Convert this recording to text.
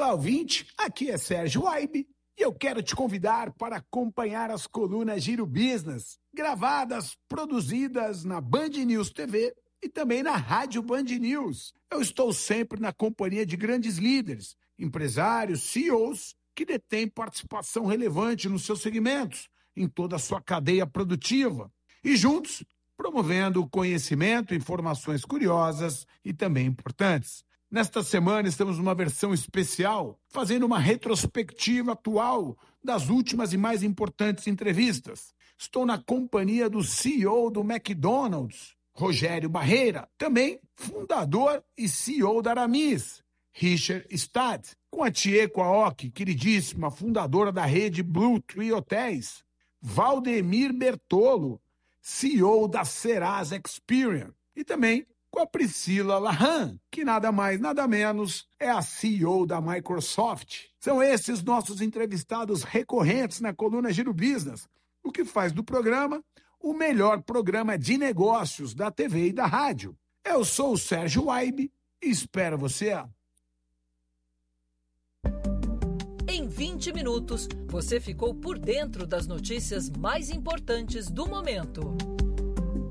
Olá, ouvinte, aqui é Sérgio Waibe e eu quero te convidar para acompanhar as colunas Giro Business, gravadas, produzidas na Band News TV e também na Rádio Band News. Eu estou sempre na companhia de grandes líderes, empresários, CEOs, que detêm participação relevante nos seus segmentos, em toda a sua cadeia produtiva. E juntos, promovendo conhecimento, informações curiosas e também importantes. Nesta semana, estamos numa versão especial, fazendo uma retrospectiva atual das últimas e mais importantes entrevistas. Estou na companhia do CEO do McDonald's, Rogério Barreira, também fundador e CEO da Aramis, Richard Stad, com a Tieko Aoki, queridíssima, fundadora da rede Blue Tree Hotéis, Valdemir Bertolo, CEO da Serasa Experian, e também com a Priscila Lahan, que nada mais, nada menos é a CEO da Microsoft. São esses nossos entrevistados recorrentes na coluna Giro Business, o que faz do programa o melhor programa de negócios da TV e da rádio. Eu sou o Sérgio Waibe e espero você. Em 20 minutos, você ficou por dentro das notícias mais importantes do momento.